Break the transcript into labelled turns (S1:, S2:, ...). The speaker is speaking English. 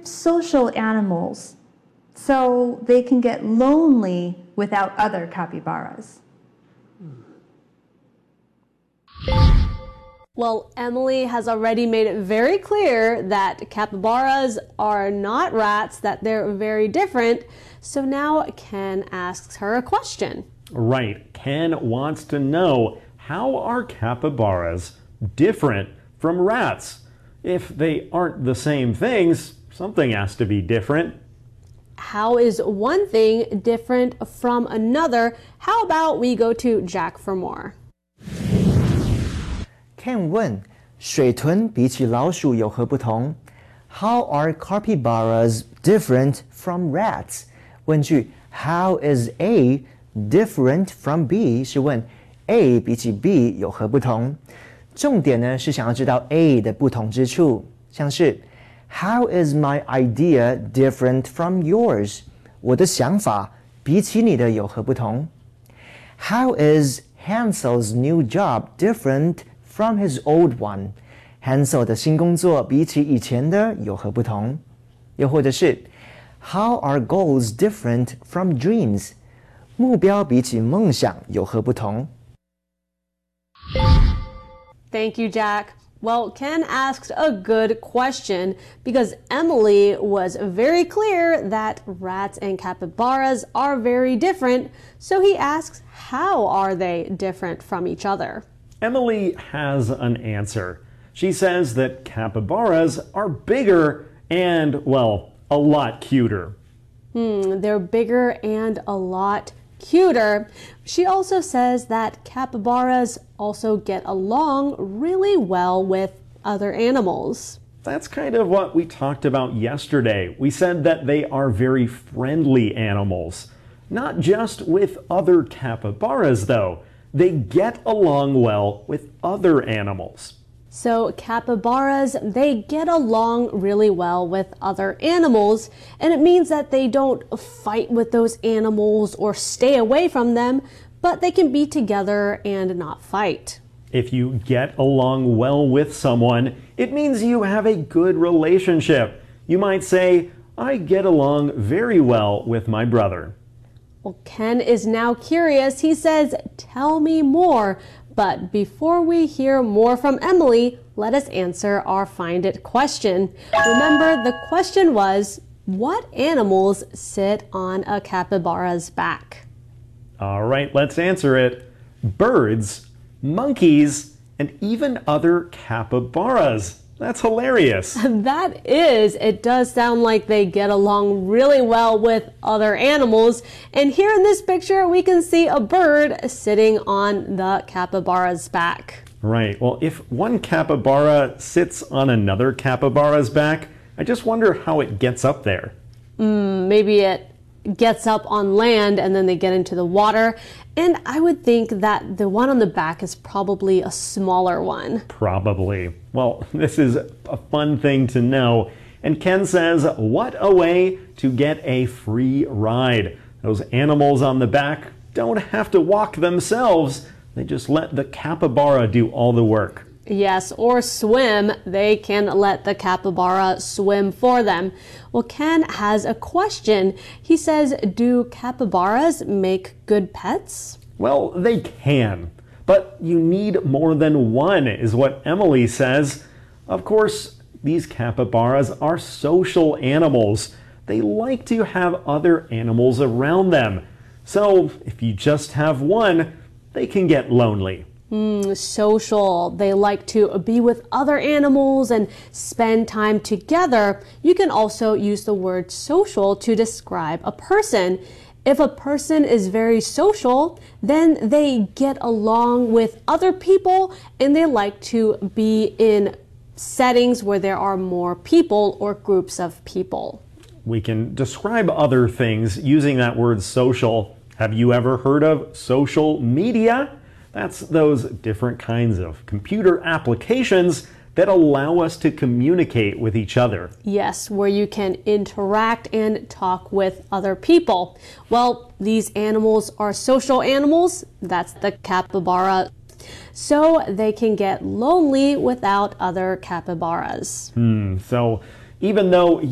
S1: social animals, so they can get lonely without other capybaras.
S2: Well, Emily has already made it very clear that capybaras are not rats, that they're very different. So now Ken asks her a question.
S3: Right. Ken wants to know, how are capybaras different from rats? If they aren't the same things, something has to be different.
S2: How is one thing different from another? How about we go to Jack for more?
S4: Ken 问水豚比起老鼠有何不同 How are capybaras different from rats? 问句 How is A different from B? 是问 A 比起 B 有何不同重点呢是想要知道 A 的不同之处像是 How is my idea different from yours? 我的想法比起你的有何不同 How is Hansel's new job different from his old one? Hansel 的新工作比起以前的有何不同？又或者是 How are goals different from dreams? 目标比起梦想有何不同？
S2: Thank you, Jack. Well, Ken asked a good question because Emily was very clear that rats and capybaras are very different. So he asks, how are they different from each other?
S3: Emily has an answer. She says that capybaras are bigger and, well, a lot cuter.
S2: They're bigger and a lot cuter. She also says that capybaras also get along really well with other animals.
S3: That's kind of what we talked about yesterday. We said that they are very friendly animals. Not just with other capybaras, though. They get along well with other animals.
S2: So capybaras, they get along really well with other animals, and it means that they don't fight with those animals or stay away from them, but they can be together and not fight.
S3: If you get along well with someone, it means you have a good relationship. You might say, I get along very well with my brother.
S2: Well, Ken is now curious. He says, tell me more. But before we hear more from Emily, let us answer our Find It question. Remember, the question was, what animals sit on a capybara's back?
S3: All right, let's answer it. Birds, monkeys, and even other capybaras. That's hilarious.
S2: That is. It does sound like they get along really well with other animals. And here in this picture, we can see a bird sitting on the capybara's back.
S3: Right. Well, if one capybara sits on another capybara's back, I just wonder how it gets up there.
S2: Maybe it gets up on land and then they get into the water. And I would think that the one on the back is probably a smaller one.
S3: Probably. Well, this is a fun thing to know. And Ken says, what a way to get a free ride. Those animals on the back don't have to walk themselves. They just let the capybara do all the work.
S2: Yes, or swim. They can let the capybara swim for them. Well, Ken has a question. He says, do capybaras make good pets?
S3: Well, they can, but you need more than one, is what Emily says. Of course, these capybaras are social animals. They like to have other animals around them. So if you just have one, they can get lonely.
S2: Social. They like to be with other animals and spend time together. You can also use the word social to describe a person. If a person is very social, then they get along with other people and they like to be in settings where there are more people or groups of people.
S3: We can describe other things using that word social. Have you ever heard of social media? That's those different kinds of computer applications that allow us to communicate with each other.
S2: Yes, where you can interact and talk with other people. Well, these animals are social animals. That's the capybara. So they can get lonely without other capybaras.
S3: So even though